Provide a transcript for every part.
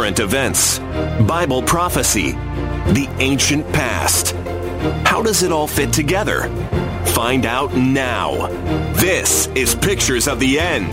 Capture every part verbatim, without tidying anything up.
current events, Bible prophecy, the ancient past. How does it all fit together? Find out now. This is Pictures of the End.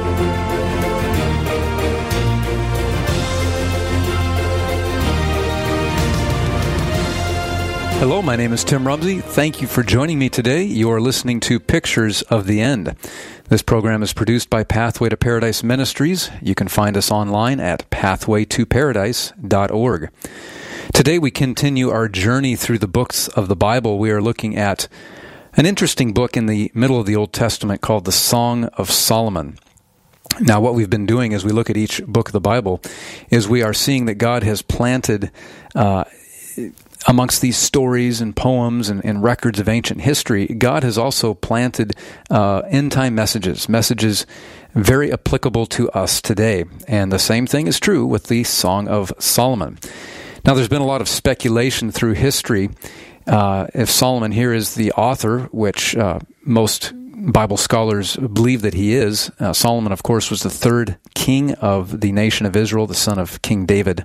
Hello, my name is Tim Rumsey. Thank you for joining me today. You are listening to Pictures of the End. This program is produced by Pathway to Paradise Ministries. You can find us online at pathway to paradise dot org. Today we continue our journey through the books of the Bible. We are looking at an interesting book in the middle of the Old Testament called the Song of Solomon. Now, what we've been doing as we look at each book of the Bible is we are seeing that God has planted uh, amongst these stories and poems and, and records of ancient history, God has also planted uh, end-time messages, messages very applicable to us today. And the same thing is true with the Song of Solomon. Now, there's been a lot of speculation through history. Uh, if Solomon here is the author, which uh, most Bible scholars believe that he is, uh, Solomon, of course, was the third king of the nation of Israel, the son of King David.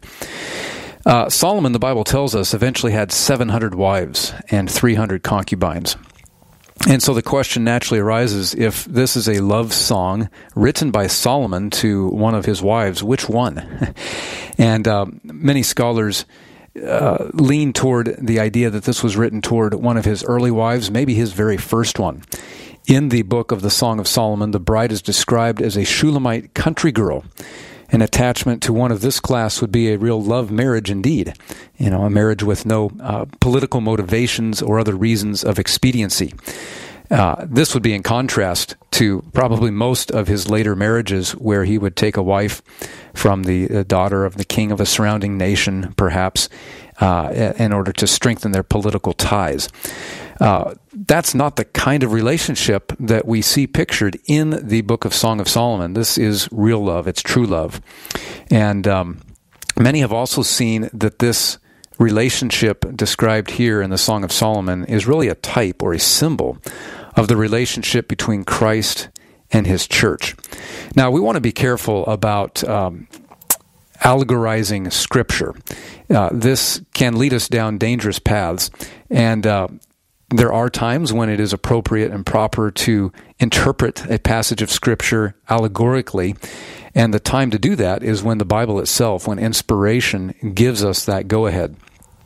Uh, Solomon, the Bible tells us, eventually had seven hundred wives and three hundred concubines. And so the question naturally arises, if this is a love song written by Solomon to one of his wives, which one? and uh, many scholars uh, lean toward the idea that this was written toward one of his early wives, maybe his very first one. In the book of the Song of Solomon, the bride is described as a Shulamite country girl. An attachment to one of this class would be a real love marriage indeed. You know, a marriage with no uh, political motivations or other reasons of expediency. Uh, this would be in contrast to probably most of his later marriages where he would take a wife from the uh, daughter of the king of a surrounding nation, perhaps, uh, in order to strengthen their political ties. Uh, that's not the kind of relationship that we see pictured in the book of Song of Solomon. This is real love. It's true love. And um, many have also seen that this relationship described here in the Song of Solomon is really a type or a symbol of the relationship between Christ and his church. Now, we want to be careful about um, allegorizing Scripture. Uh, this can lead us down dangerous paths, and uh, there are times when it is appropriate and proper to interpret a passage of Scripture allegorically, and the time to do that is when the Bible itself, when inspiration gives us that go-ahead.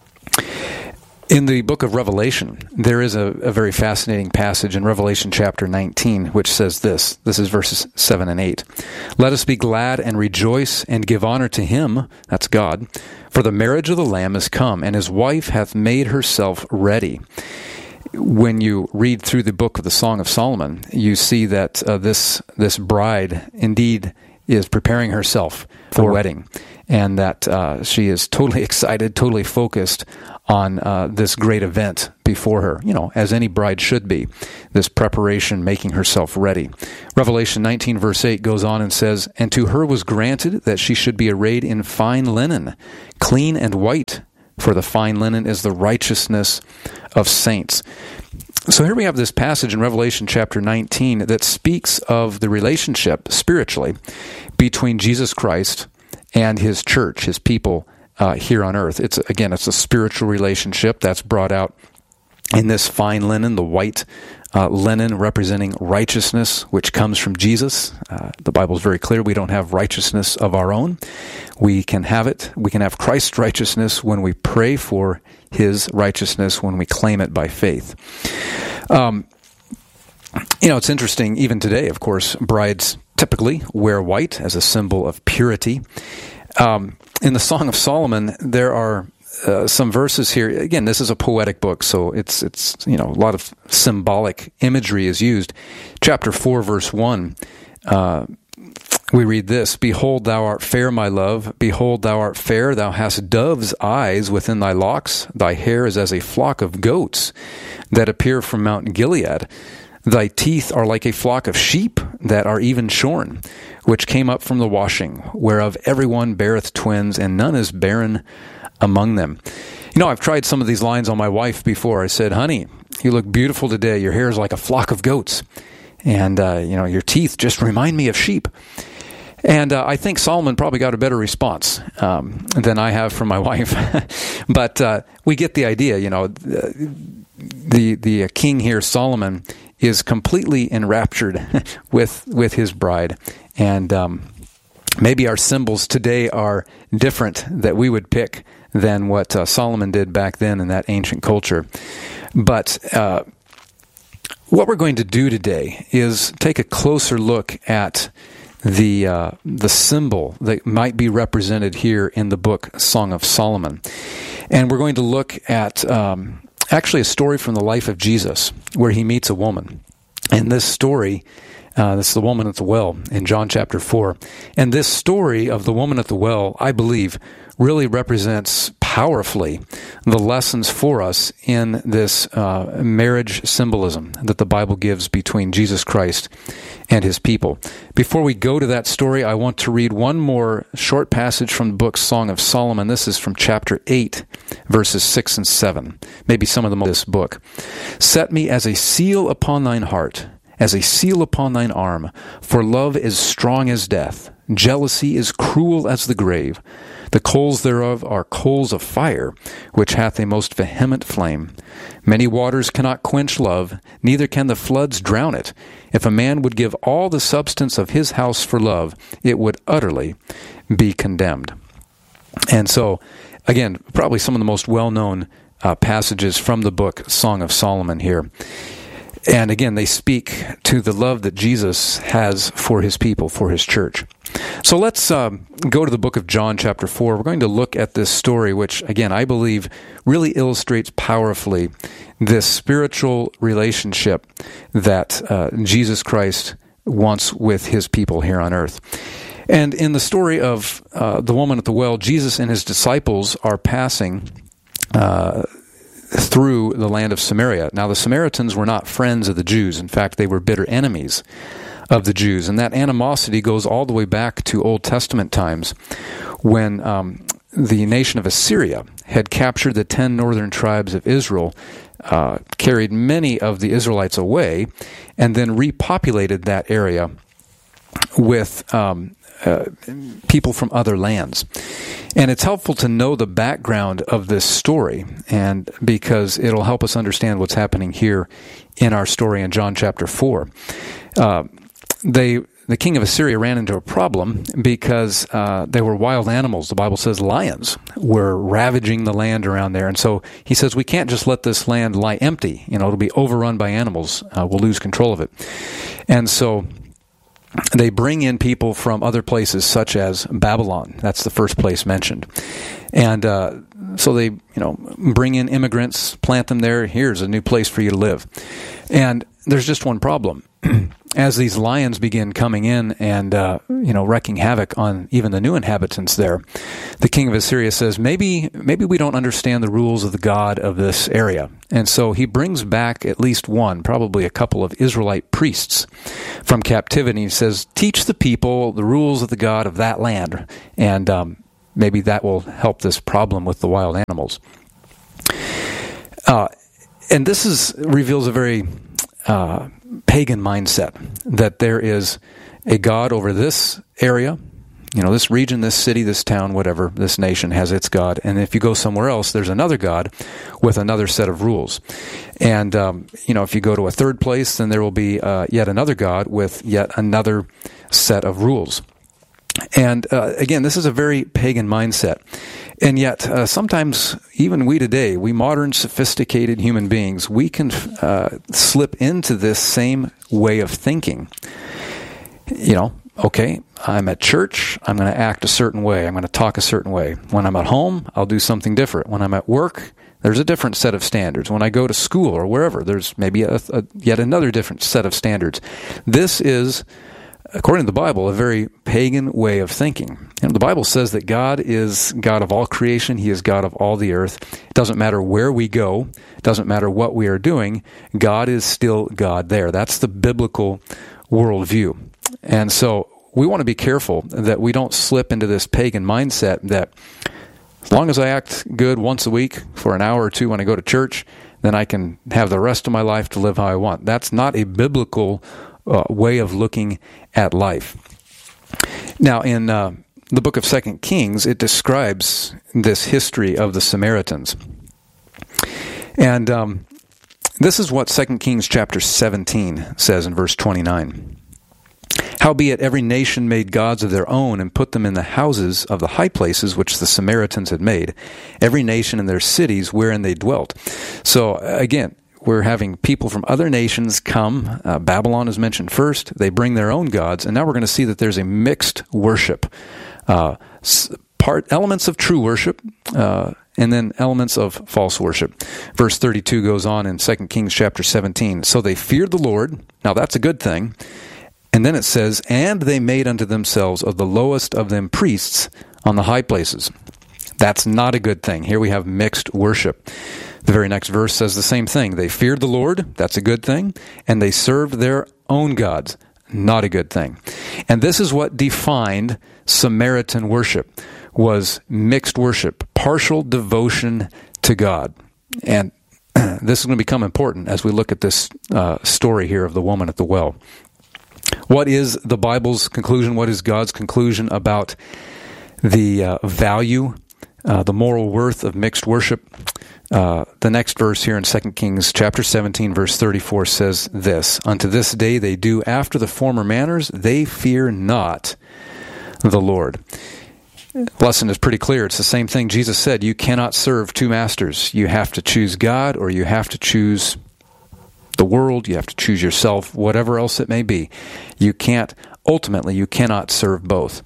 In the book of Revelation, there is a, a very fascinating passage in Revelation chapter nineteen, which says this. This is verses seven and eight. Let us be glad and rejoice and give honor to him, that's God, for the marriage of the Lamb is come, and his wife hath made herself ready. When you read through the book of the Song of Solomon, you see that uh, this this bride indeed is preparing herself for a wedding, and that uh, she is totally excited, totally focused on uh, this great event before her, you know, as any bride should be, this preparation, making herself ready. Revelation nineteen verse eight goes on and says, And to her was granted that she should be arrayed in fine linen, clean and white, for the fine linen is the righteousness of saints. So here we have this passage in Revelation chapter nineteen that speaks of the relationship, spiritually, between Jesus Christ and his church, his people uh, here on earth. It's again, it's a spiritual relationship that's brought out in this fine linen, the white uh, linen representing righteousness, which comes from Jesus. Uh, the Bible is very clear. We don't have righteousness of our own. We can have it. We can have Christ's righteousness when we pray for his righteousness, when we claim it by faith. Um, you know, it's interesting, even today, of course, brides typically wear white as a symbol of purity. Um, in the Song of Solomon, there are uh, some verses here. Again, this is a poetic book, so it's, it's you know, a lot of symbolic imagery is used. Chapter four, verse one, uh, we read this, Behold, thou art fair, my love. Behold, thou art fair. Thou hast dove's eyes within thy locks. Thy hair is as a flock of goats that appear from Mount Gilead. Thy teeth are like a flock of sheep that are even shorn, which came up from the washing, whereof every one beareth twins, and none is barren among them. You know, I've tried some of these lines on my wife before. I said, honey, you look beautiful today. Your hair is like a flock of goats. And, uh, you know, your teeth just remind me of sheep. And uh, I think Solomon probably got a better response um, than I have from my wife. But uh, we get the idea, you know. The the king here, Solomon, is completely enraptured with with his bride. And um, maybe our symbols today are different that we would pick than what uh, Solomon did back then in that ancient culture. But uh, what we're going to do today is take a closer look at the uh, the symbol that might be represented here in the book Song of Solomon. And we're going to look at um, actually a story from the life of Jesus where he meets a woman. And this story, uh, this is the woman at the well in John chapter four. And this story of the woman at the well, I believe, really represents powerfully the lessons for us in this uh, marriage symbolism that the Bible gives between Jesus Christ and his people. Before we go to that story, I want to read one more short passage from the book Song of Solomon. This is from chapter eight, verses six and seven. Maybe some of them of this book. Set me as a seal upon thine heart, as a seal upon thine arm, for love is strong as death. Jealousy is cruel as the grave. The coals thereof are coals of fire, which hath a most vehement flame. Many waters cannot quench love, neither can the floods drown it. If a man would give all the substance of his house for love, it would utterly be condemned. And so, again, probably some of the most well-known uh, passages from the book Song of Solomon here. And again, they speak to the love that Jesus has for his people, for his church. So let's um, go to the book of John chapter four. We're going to look at this story, which, again, I believe really illustrates powerfully this spiritual relationship that uh, Jesus Christ wants with his people here on earth. And in the story of uh, the woman at the well, Jesus and his disciples are passing uh through the land of Samaria. Now, the Samaritans were not friends of the Jews. In fact, they were bitter enemies of the Jews. And that animosity goes all the way back to Old Testament times when um, the nation of Assyria had captured the ten northern tribes of Israel, uh, carried many of the Israelites away, and then repopulated that area with um, uh, people from other lands. And it's helpful to know the background of this story, and because it'll help us understand what's happening here in our story in John chapter four. Uh, they, the king of Assyria ran into a problem because uh, there were wild animals. The Bible says lions were ravaging the land around there. And so he says, we can't just let this land lie empty. You know, it'll be overrun by animals. Uh, we'll lose control of it. And so they bring in people from other places, such as Babylon. That's the first place mentioned. And uh, so they, you know, bring in immigrants, plant them there. Here's a new place for you to live. And there's just one problem. As these lions begin coming in and, uh, you know, wreaking havoc on even the new inhabitants there, the king of Assyria says, maybe maybe we don't understand the rules of the God of this area. And so he brings back at least one, probably a couple of Israelite priests from captivity. He says, teach the people the rules of the God of that land, and um, maybe that will help this problem with the wild animals. Uh, and this is reveals a very uh, pagan mindset, that there is a God over this area, you know, this region, this city, this town, whatever, this nation has its God. And if you go somewhere else, there's another God with another set of rules. And, um, you know, if you go to a third place, then there will be uh, yet another God with yet another set of rules. And uh, again, this is a very pagan mindset. And yet, uh, sometimes, even we today, we modern, sophisticated human beings, we can uh, slip into this same way of thinking. You know, okay, I'm at church, I'm going to act a certain way, I'm going to talk a certain way. When I'm at home, I'll do something different. When I'm at work, there's a different set of standards. When I go to school or wherever, there's maybe a, a, yet another different set of standards. This is, according to the Bible, a very pagan way of thinking. You know, the Bible says that God is God of all creation. He is God of all the earth. It doesn't matter where we go. It doesn't matter what we are doing. God is still God there. That's the biblical worldview. And so we want to be careful that we don't slip into this pagan mindset that as long as I act good once a week for an hour or two when I go to church, then I can have the rest of my life to live how I want. That's not a biblical Uh, way of looking at life. Now, in uh, the book of Second Kings, it describes this history of the Samaritans. And um, this is what Second Kings chapter seventeen says in verse twenty-nine. Howbeit every nation made gods of their own, and put them in the houses of the high places which the Samaritans had made, every nation in their cities wherein they dwelt. So, again, we're having people from other nations come. Uh, Babylon is mentioned first. They bring their own gods, and now we're going to see that there's a mixed worship. Uh, part elements of true worship, uh, and then elements of false worship. Verse thirty-two goes on in Second Kings chapter seventeen. So they feared the Lord. Now that's a good thing. And then it says, and they made unto themselves of the lowest of them priests on the high places. That's not a good thing. Here we have mixed worship. The very next verse says the same thing. They feared the Lord, that's a good thing, and they served their own gods, not a good thing. And this is what defined Samaritan worship, was mixed worship, partial devotion to God. And this is going to become important as we look at this uh, story here of the woman at the well. What is the Bible's conclusion? What is God's conclusion about the uh, value, uh, the moral worth of mixed worship? Uh, the next verse here in Second Kings chapter seventeen, verse thirty-four says this, unto this day they do after the former manners, they fear not the Lord. The lesson is pretty clear. It's the same thing Jesus said. You cannot serve two masters. You have to choose God, or you have to choose the world. You have to choose yourself, whatever else it may be. You can't, ultimately, you cannot serve both.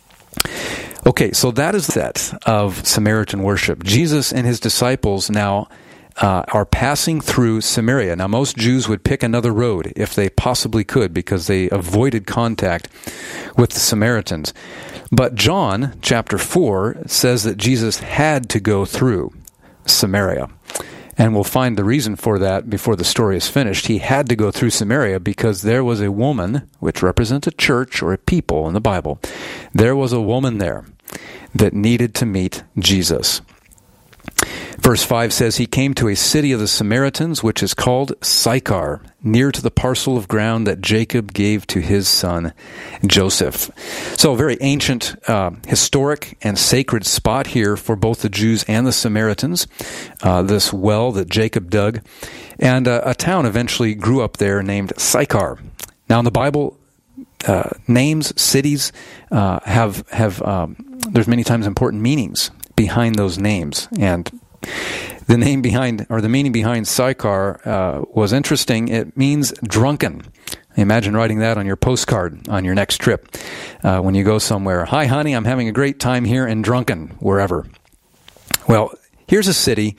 Okay, so that is that of Samaritan worship. Jesus and his disciples now uh, are passing through Samaria. Now, most Jews would pick another road if they possibly could, because they avoided contact with the Samaritans. But John chapter four says that Jesus had to go through Samaria. And we'll find the reason for that before the story is finished. He had to go through Samaria because there was a woman, which represents a church or a people in the Bible. There was a woman there that needed to meet Jesus. Verse five says, he came to a city of the Samaritans, which is called Sychar, near to the parcel of ground that Jacob gave to his son Joseph. So a very ancient, uh, historic, and sacred spot here for both the Jews and the Samaritans, uh, this well that Jacob dug. And uh, a town eventually grew up there named Sychar. Now in the Bible, uh, names, cities, uh, have, have um, there's many times important meanings behind those names. And the name behind, or the meaning behind Sychar uh, was interesting. It means drunken. Imagine writing that on your postcard on your next trip uh, when you go somewhere. Hi, honey, I'm having a great time here in drunken, wherever. Well, here's a city,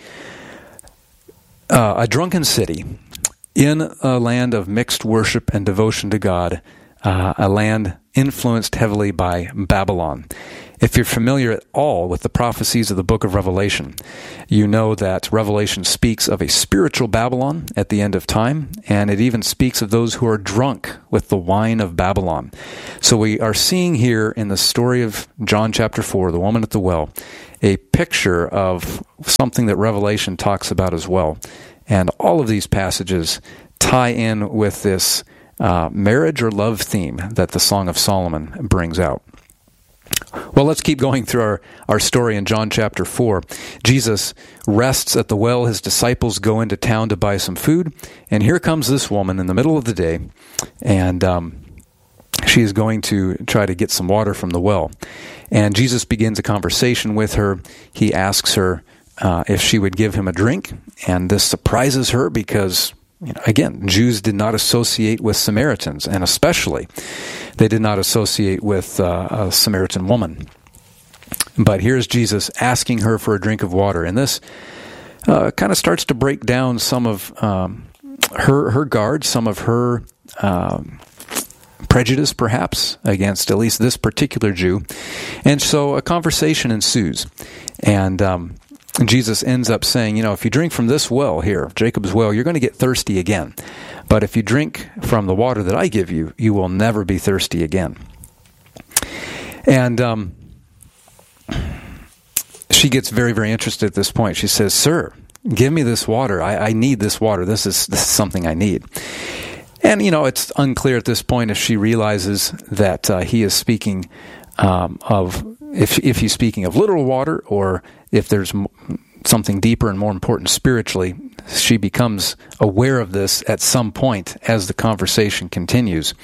uh, a drunken city, in a land of mixed worship and devotion to God, uh, a land influenced heavily by Babylon. If you're familiar at all with the prophecies of the book of Revelation, you know that Revelation speaks of a spiritual Babylon at the end of time, and it even speaks of those who are drunk with the wine of Babylon. So we are seeing here in the story of John chapter four, the woman at the well, a picture of something that Revelation talks about as well. And all of these passages tie in with this uh, marriage or love theme that the Song of Solomon brings out. Well, let's keep going through our, our story in John chapter four. Jesus rests at the well. His disciples go into town to buy some food. And here comes this woman in the middle of the day. And um, she is going to try to get some water from the well. And Jesus begins a conversation with her. He asks her uh, if she would give him a drink. And this surprises her because, you know, again, Jews did not associate with Samaritans, and especially they did not associate with uh, a Samaritan woman. But here's Jesus asking her for a drink of water, and this uh, kind of starts to break down some of um, her her guard, some of her um, prejudice, perhaps, against at least this particular Jew. And so a conversation ensues, and um, Jesus ends up saying, you know, if you drink from this well here, Jacob's well, you're going to get thirsty again. But if you drink from the water that I give you, you will never be thirsty again. And um, she gets very, very interested at this point. She says, sir, give me this water. I, I need this water. This is, this is something I need. And, you know, it's unclear at this point if she realizes that uh, he is speaking um, of if if he's speaking of literal water, or if there's m- something deeper and more important spiritually. She becomes aware of this at some point as the conversation continues.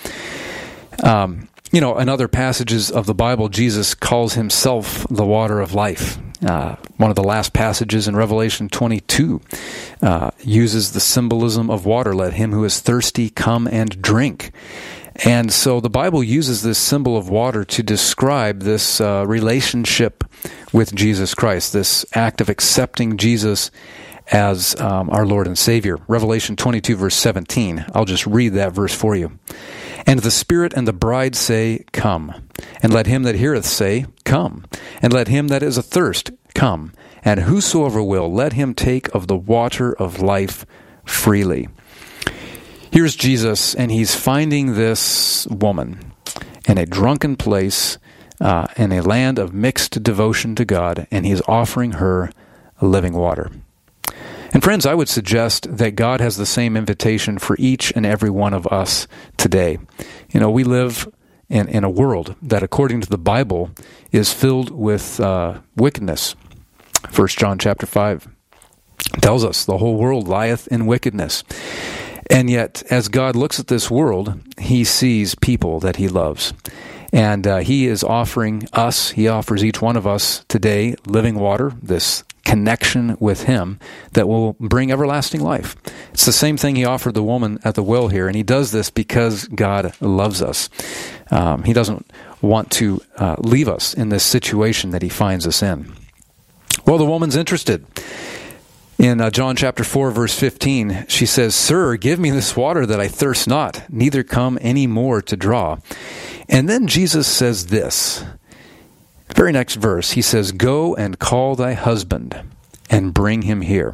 Um, you know, in other passages of the Bible, Jesus calls himself the water of life. Uh, one of the last passages in Revelation twenty-two uh, uses the symbolism of water. Let him who is thirsty come and drink. And so the Bible uses this symbol of water to describe this uh, relationship with Jesus Christ, this act of accepting Jesus as um, our Lord and Savior. Revelation twenty-two, verse seventeen. I'll just read that verse for you. And the Spirit and the bride say, Come. And let him that heareth say, Come. And let him that is athirst come. And whosoever will, let him take of the water of life freely. Here's Jesus, and he's finding this woman in a drunken place, uh, in a land of mixed devotion to God, and he's offering her living water. And friends, I would suggest that God has the same invitation for each and every one of us today. You know, we live in, in a world that, according to the Bible, is filled with uh, wickedness. First John chapter five tells us, the whole world lieth in wickedness. And yet, as God looks at this world, he sees people that he loves. And uh, he is offering us, he offers each one of us today living water, this connection with him that will bring everlasting life. It's the same thing he offered the woman at the well here, and he does this because God loves us. Um, he doesn't want to uh, leave us in this situation that he finds us in. Well, the woman's interested. In uh, John chapter four, verse fifteen, she says, Sir, give me this water that I thirst not, neither come any more to draw. And then Jesus says this. Very next verse, he says, Go and call thy husband and bring him here.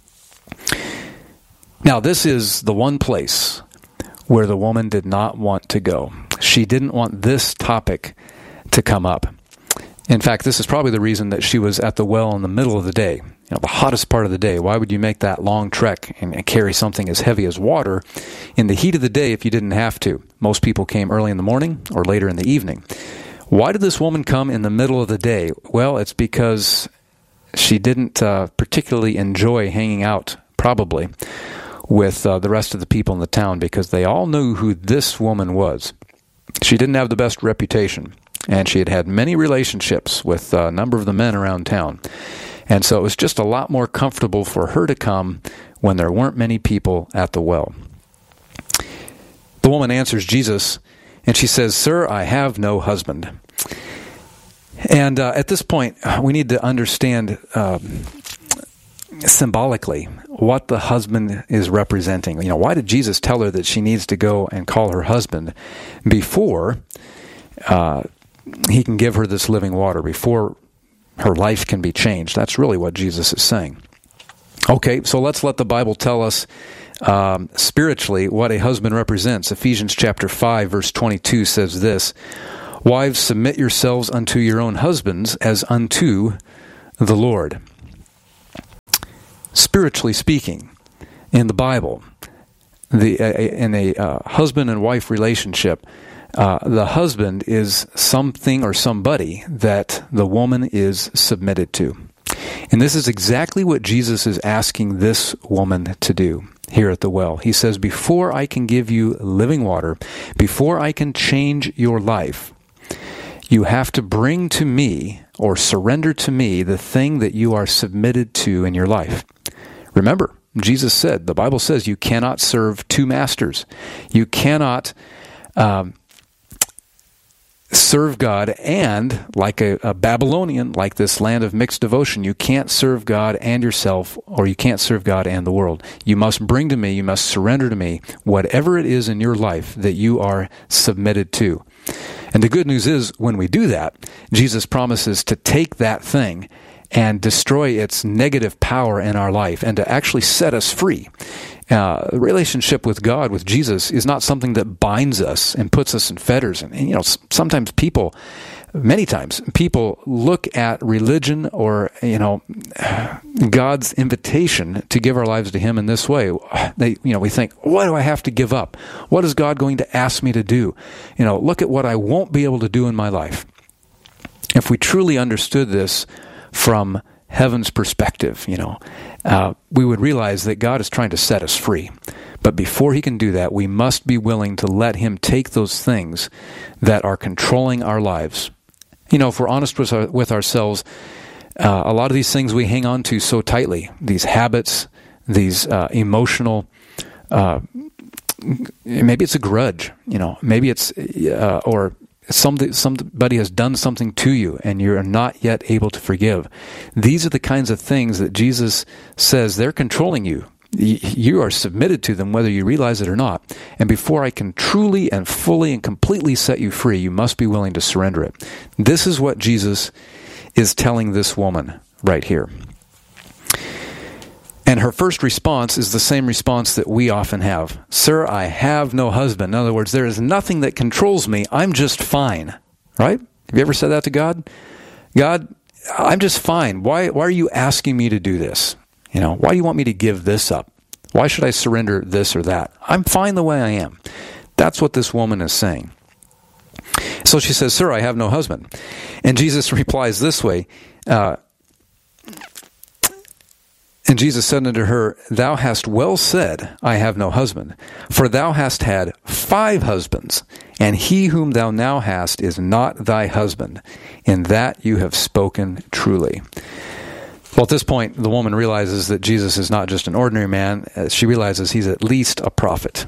Now, this is the one place where the woman did not want to go. She didn't want this topic to come up. In fact, this is probably the reason that she was at the well in the middle of the day, you know, the hottest part of the day. Why would you make that long trek and, and carry something as heavy as water in the heat of the day if you didn't have to? Most people came early in the morning or later in the evening. Why did this woman come in the middle of the day? Well, it's because she didn't uh, particularly enjoy hanging out, probably, with uh, the rest of the people in the town, because they all knew who this woman was. She didn't have the best reputation, and she had had many relationships with a number of the men around town. And so it was just a lot more comfortable for her to come when there weren't many people at the well. The woman answers Jesus, and she says, Sir, I have no husband. And uh, at this point, we need to understand uh, symbolically what the husband is representing. You know, why did Jesus tell her that she needs to go and call her husband before uh, he can give her this living water, before her life can be changed? That's really what Jesus is saying. Okay, so let's let the Bible tell us um, spiritually what a husband represents. Ephesians chapter five, verse twenty-two says this, Wives, submit yourselves unto your own husbands as unto the Lord. Spiritually speaking, in the Bible, the uh, in a uh, husband and wife relationship, uh, the husband is something or somebody that the woman is submitted to. And this is exactly what Jesus is asking this woman to do here at the well. He says, before I can give you living water, before I can change your life, you have to bring to me or surrender to me the thing that you are submitted to in your life. Remember, Jesus said, the Bible says you cannot serve two masters. You cannot um, serve God and, like a, a Babylonian, like this land of mixed devotion, you can't serve God and yourself, or you can't serve God and the world. You must bring to me, you must surrender to me whatever it is in your life that you are submitted to. And the good news is, when we do that, Jesus promises to take that thing and destroy its negative power in our life and to actually set us free. Uh, the relationship with God, with Jesus, is not something that binds us and puts us in fetters. And, and you know, sometimes people, many times, people look at religion or, you know, God's invitation to give our lives to Him in this way. They, you know, we think, what do I have to give up? What is God going to ask me to do? You know, look at what I won't be able to do in my life. if we truly understood this from heaven's perspective, you know, uh, we would realize that God is trying to set us free. But before he can do that, we must be willing to let him take those things that are controlling our lives. You know, if we're honest with, our, with ourselves, uh, a lot of these things we hang on to so tightly, these habits, these uh, emotional, uh, maybe it's a grudge, you know, maybe it's, uh, or somebody, somebody has done something to you and you're not yet able to forgive. These are the kinds of things that Jesus says they're controlling you. You are submitted to them whether you realize it or not. And before I can truly and fully and completely set you free, you must be willing to surrender it. This is what Jesus is telling this woman right here. And her first response is the same response that we often have. Sir, I have no husband. In other words, there is nothing that controls me. I'm just fine. Right? Have you ever said that to God? God, I'm just fine. Why, why are you asking me to do this? You know, why do you want me to give this up? Why should I surrender this or that? I'm fine the way I am. That's what this woman is saying. So she says, Sir, I have no husband. And Jesus replies this way, uh, and Jesus said unto her, Thou hast well said, I have no husband. For thou hast had five husbands, and he whom thou now hast is not thy husband. In that you have spoken truly. Well, at this point, the woman realizes that Jesus is not just an ordinary man. She realizes he's at least a prophet.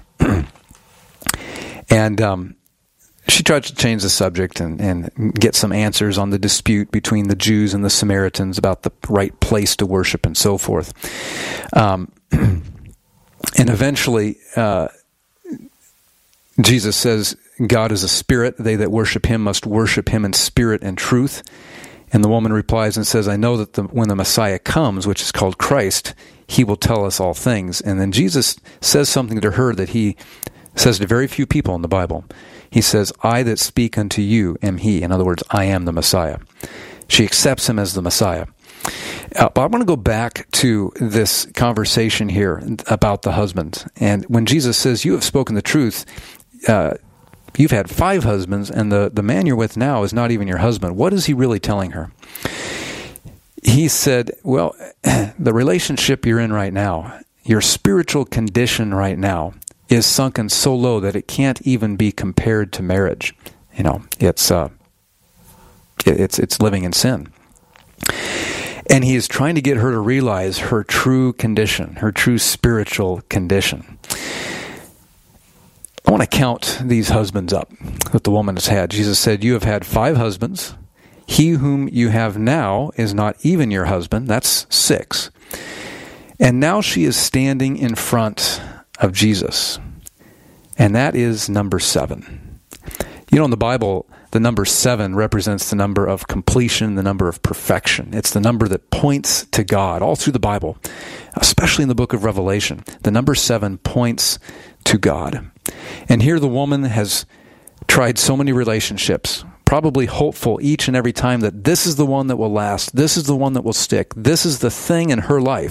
and um, she tries to change the subject and, and get some answers on the dispute between the Jews and the Samaritans about the right place to worship and so forth. Um, and eventually, uh, Jesus says, God is a spirit. They that worship him must worship him in spirit and truth. And the woman replies and says, I know that the, when the Messiah comes, which is called Christ, he will tell us all things. And then Jesus says something to her that he says to very few people in the Bible. He says, I that speak unto you am he. In other words, I am the Messiah. She accepts him as the Messiah. Uh, but I want to go back to this conversation here about the husband. And when Jesus says, you have spoken the truth, uh, you've had five husbands, and the, the man you're with now is not even your husband. What is he really telling her? He said, well, the relationship you're in right now, your spiritual condition right now, is sunken so low that it can't even be compared to marriage. You know, it's uh, it's it's living in sin. And he is trying to get her to realize her true condition, her true spiritual condition. I want to count these husbands up that the woman has had. Jesus said, you have had five husbands. He whom you have now is not even your husband. That's six. And now she is standing in front of Jesus. And that is number seven. You know, in the Bible, the number seven represents the number of completion, the number of perfection. It's the number that points to God all through the Bible, especially in the book of Revelation. The number seven points to God. And here the woman has tried so many relationships, probably hopeful each and every time that this is the one that will last, this is the one that will stick, this is the thing in her life